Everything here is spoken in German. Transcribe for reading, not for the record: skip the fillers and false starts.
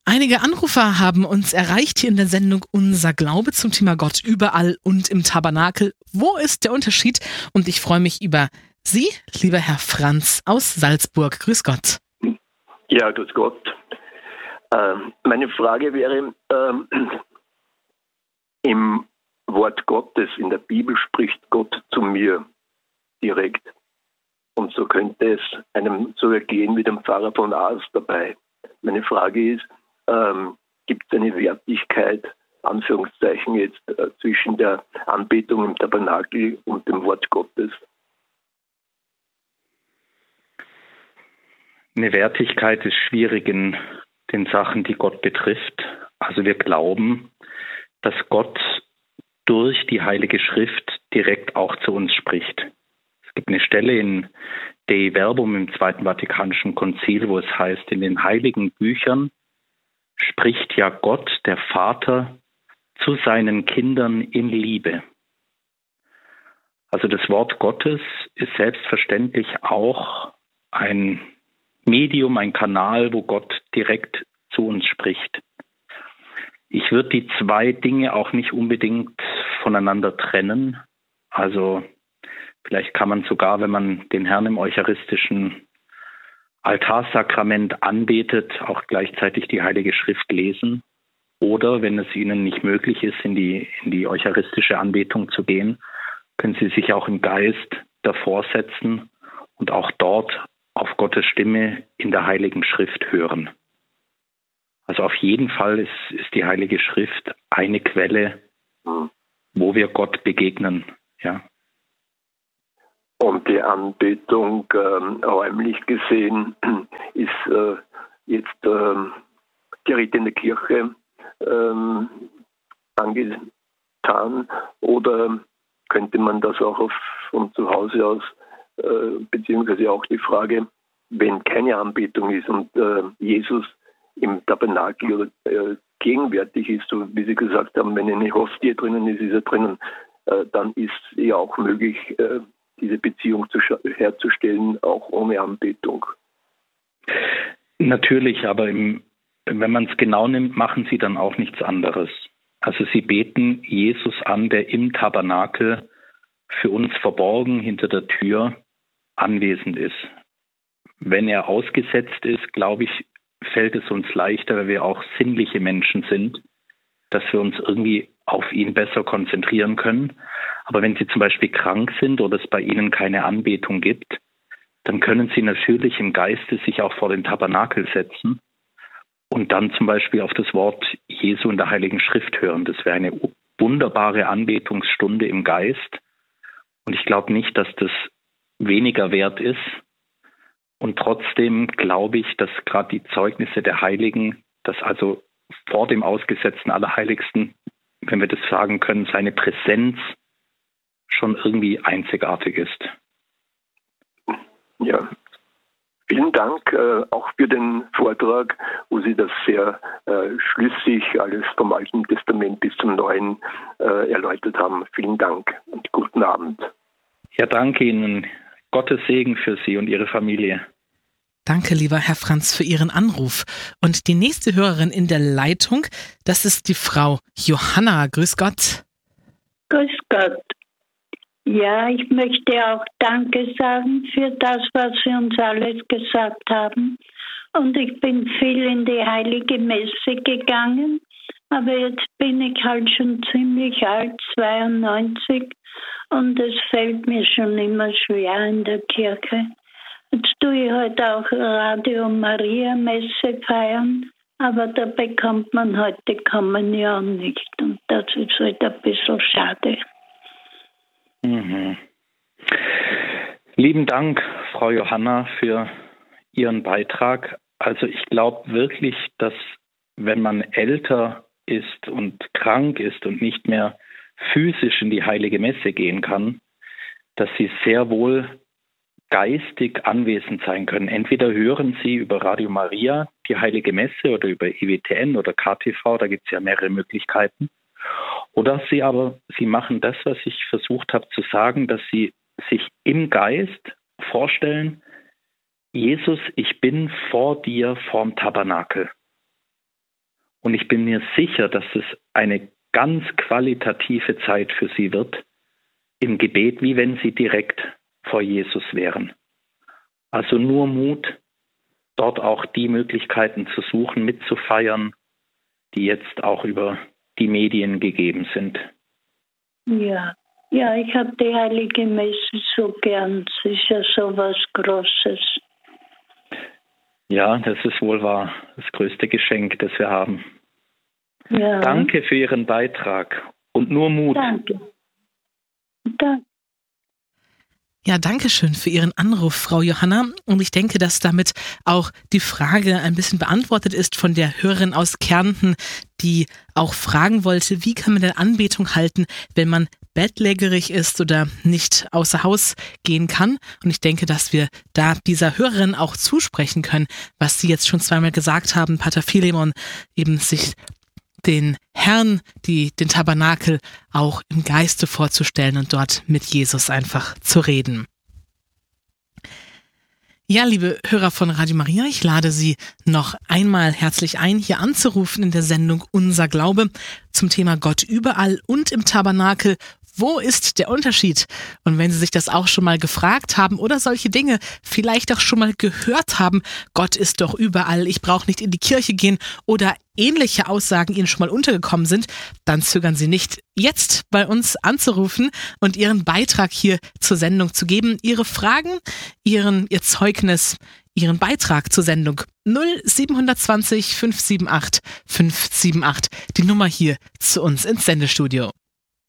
Einige Anrufer haben uns erreicht hier in der Sendung Unser Glaube zum Thema Gott überall und im Tabernakel. Wo ist der Unterschied? Und ich freue mich über Sie, lieber Herr Franz aus Salzburg. Grüß Gott. Ja, grüß Gott. Meine Frage wäre, im Wort Gottes, in der Bibel spricht Gott zu mir direkt. Und so könnte es einem so ergehen wie dem Pfarrer von Ars dabei. Meine Frage ist, gibt es eine Wertigkeit, Anführungszeichen jetzt, zwischen der Anbetung im Tabernakel und dem Wort Gottes? Eine Wertigkeit ist schwierig in den Sachen, die Gott betrifft. Also wir glauben, dass Gott durch die Heilige Schrift direkt auch zu uns spricht. Es gibt eine Stelle in Dei Verbum im Zweiten Vatikanischen Konzil, wo es heißt, in den heiligen Büchern spricht ja Gott, der Vater, zu seinen Kindern in Liebe. Also das Wort Gottes ist selbstverständlich auch ein Medium, ein Kanal, wo Gott direkt zu uns spricht. Ich würde die zwei Dinge auch nicht unbedingt voneinander trennen. Also vielleicht kann man sogar, wenn man den Herrn im eucharistischen Altarsakrament anbetet, auch gleichzeitig die Heilige Schrift lesen. Oder wenn es Ihnen nicht möglich ist, in die eucharistische Anbetung zu gehen, können Sie sich auch im Geist davor setzen und auch dort auf Gottes Stimme in der Heiligen Schrift hören. Also auf jeden Fall ist die Heilige Schrift eine Quelle, wo wir Gott begegnen. Ja. Und die Anbetung räumlich gesehen ist jetzt direkt in der Kirche angetan, oder könnte man das auch von zu Hause aus, beziehungsweise auch die Frage, wenn keine Anbetung ist und Jesus im Tabernakel gegenwärtig ist, so wie Sie gesagt haben, wenn eine Hostie drinnen ist, ist er drinnen, dann ist ja auch möglich, diese Beziehung herzustellen, auch ohne Anbetung. Natürlich, aber wenn man es genau nimmt, machen sie dann auch nichts anderes. Also sie beten Jesus an, der im Tabernakel für uns verborgen hinter der Tür anwesend ist. Wenn er ausgesetzt ist, glaube ich, fällt es uns leichter, weil wir auch sinnliche Menschen sind, dass wir uns irgendwie auf ihn besser konzentrieren können. Aber wenn Sie zum Beispiel krank sind oder es bei Ihnen keine Anbetung gibt, dann können Sie natürlich im Geiste sich auch vor den Tabernakel setzen und dann zum Beispiel auf das Wort Jesu in der Heiligen Schrift hören. Das wäre eine wunderbare Anbetungsstunde im Geist. Und ich glaube nicht, dass das weniger wert ist. Und trotzdem glaube ich, dass gerade die Zeugnisse der Heiligen, dass also vor dem ausgesetzten Allerheiligsten, wenn wir das sagen können, seine Präsenz schon irgendwie einzigartig ist. Ja, vielen Dank auch für den Vortrag, wo Sie das sehr schlüssig alles vom Alten Testament bis zum Neuen erläutert haben. Vielen Dank und guten Abend. Ja, danke Ihnen. Gottes Segen für Sie und Ihre Familie. Danke, lieber Herr Franz, für Ihren Anruf. Und die nächste Hörerin in der Leitung, das ist die Frau Johanna. Grüß Gott. Grüß Gott. Ja, ich möchte auch Danke sagen für das, was Sie uns alles gesagt haben. Und ich bin viel in die Heilige Messe gegangen, aber jetzt bin ich halt schon ziemlich alt, 92, und es fällt mir schon immer schwer in der Kirche. Jetzt tue ich halt auch Radio Maria Messe feiern, aber da bekommt man heute Kommunion nicht. Und das ist halt ein bisschen schade. Mhm. Lieben Dank, Frau Johanna, für Ihren Beitrag. Also ich glaube wirklich, dass wenn man älter ist und krank ist und nicht mehr physisch in die Heilige Messe gehen kann, dass Sie sehr wohl geistig anwesend sein können. Entweder hören Sie über Radio Maria die Heilige Messe oder über EWTN oder KTV, da gibt es ja mehrere Möglichkeiten. Oder Sie machen das, was ich versucht habe zu sagen, dass Sie sich im Geist vorstellen, Jesus, ich bin vor dir vorm Tabernakel. Und ich bin mir sicher, dass es eine ganz qualitative Zeit für sie wird im Gebet, wie wenn sie direkt vor Jesus wären. Also nur Mut, dort auch die Möglichkeiten zu suchen, mitzufeiern, die jetzt auch über die Medien gegeben sind. Ja, ich habe die Heilige Messe so gern. Es ist ja so was Großes. Ja, das ist wohl wahr, das größte Geschenk, das wir haben. Ja. Danke für Ihren Beitrag und nur Mut. Danke. Ja, danke schön für Ihren Anruf, Frau Johanna. Und ich denke, dass damit auch die Frage ein bisschen beantwortet ist von der Hörerin aus Kärnten, die auch fragen wollte, wie kann man denn Anbetung halten, wenn man bettlägerig ist oder nicht außer Haus gehen kann. Und ich denke, dass wir da dieser Hörerin auch zusprechen können, was Sie jetzt schon zweimal gesagt haben, Pater Philemon, eben sich den Herrn, den Tabernakel auch im Geiste vorzustellen und dort mit Jesus einfach zu reden. Ja, liebe Hörer von Radio Maria, ich lade Sie noch einmal herzlich ein, hier anzurufen in der Sendung Unser Glaube zum Thema Gott überall und im Tabernakel. Wo ist der Unterschied? Und wenn Sie sich das auch schon mal gefragt haben oder solche Dinge vielleicht auch schon mal gehört haben, Gott ist doch überall, ich brauche nicht in die Kirche gehen oder ähnliche Aussagen Ihnen schon mal untergekommen sind, dann zögern Sie nicht, jetzt bei uns anzurufen und Ihren Beitrag hier zur Sendung zu geben. Ihre Fragen, Ihr Zeugnis, Ihren Beitrag zur Sendung 0720 578 578. Die Nummer hier zu uns ins Sendestudio.